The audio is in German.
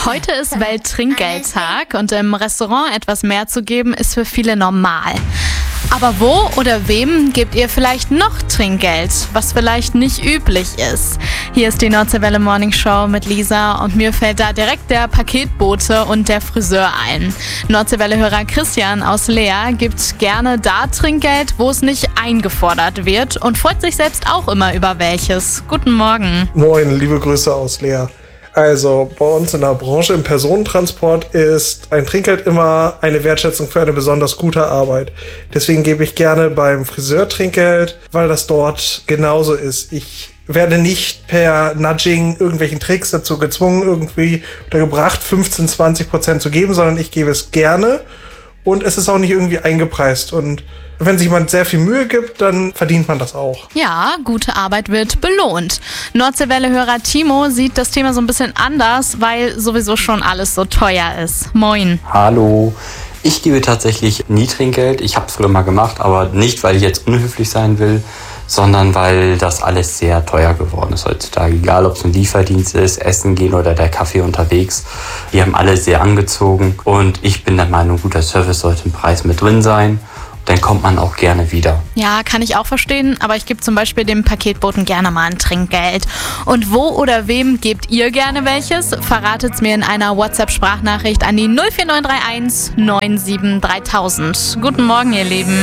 Heute ist Welttrinkgeldtag und im Restaurant etwas mehr zu geben ist für viele normal. Aber wo oder wem gebt ihr vielleicht noch Trinkgeld, was vielleicht nicht üblich ist? Hier ist die Nordseewelle Morning Show mit Lisa und mir fällt da direkt der Paketbote und der Friseur ein. Nordseewelle-Hörer Christian aus Leer gibt gerne da Trinkgeld, wo es nicht eingefordert wird und freut sich selbst auch immer über welches. Guten Morgen. Moin, liebe Grüße aus Leer. Also bei uns in der Branche im Personentransport ist ein Trinkgeld immer eine Wertschätzung für eine besonders gute Arbeit. Deswegen gebe ich gerne beim Friseur Trinkgeld, weil das dort genauso ist. Ich werde nicht per Nudging irgendwelchen Tricks dazu gezwungen, irgendwie oder gebracht, 15-20% zu geben, sondern ich gebe es gerne und es ist auch nicht irgendwie eingepreist. Und wenn sich jemand sehr viel Mühe gibt, dann verdient man das auch. Ja, gute Arbeit wird belohnt. Nordseewelle-Hörer Timo sieht das Thema so ein bisschen anders, weil sowieso schon alles so teuer ist. Moin. Hallo. Ich gebe tatsächlich nie Trinkgeld. Ich habe es früher mal gemacht, aber nicht, weil ich jetzt unhöflich sein will, sondern weil das alles sehr teuer geworden ist heutzutage. Egal, ob es ein Lieferdienst ist, Essen gehen oder der Kaffee unterwegs. Die haben alle sehr angezogen und ich bin der Meinung, guter Service sollte im Preis mit drin sein. Dann kommt man auch gerne wieder. Ja, kann ich auch verstehen, aber ich gebe zum Beispiel dem Paketboten gerne mal ein Trinkgeld. Und wo oder wem gebt ihr gerne welches? Verratet's mir in einer WhatsApp-Sprachnachricht an die 04931 97 3000. Guten Morgen, ihr Lieben.